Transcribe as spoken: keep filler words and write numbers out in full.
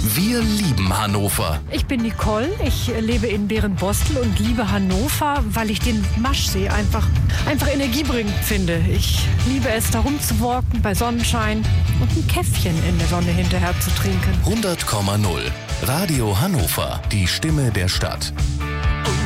Wir lieben Hannover. Ich bin Nicole, ich lebe in Berenbostel und liebe Hannover, weil ich den Maschsee einfach, einfach energiebringend finde. Ich liebe es, da rumzuwalken bei Sonnenschein und ein Käffchen in der Sonne hinterher zu trinken. hundert Komma null Radio Hannover, die Stimme der Stadt.